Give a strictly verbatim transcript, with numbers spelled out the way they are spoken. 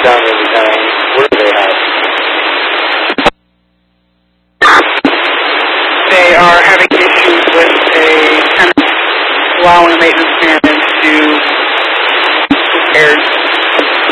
down there design. What do they have? They are having issues with a tenant allowing a maintenance man to repairs.